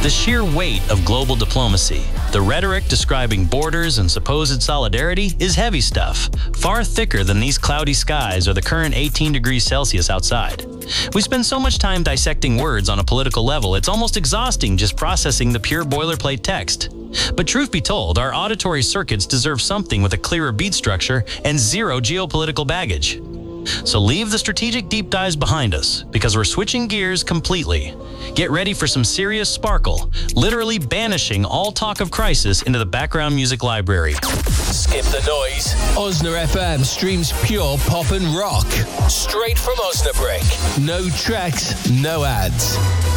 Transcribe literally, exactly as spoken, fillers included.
The sheer weight of global diplomacy, the rhetoric describing borders and supposed solidarity is heavy stuff, far thicker than these cloudy skies or the current eighteen degrees Celsius outside. We spend so much time dissecting words on a political level, it's almost exhausting just processing the pure boilerplate text. But truth be told, our auditory circuits deserve something with a clearer beat structure and zero geopolitical baggage. So leave the strategic deep dives behind us, because we're switching gears completely. Get ready for some serious sparkle, literally banishing all talk of crisis into the background music library. Skip the noise. Osna F M streams pure pop and rock. Straight from Osnabrück. No tracks, no ads.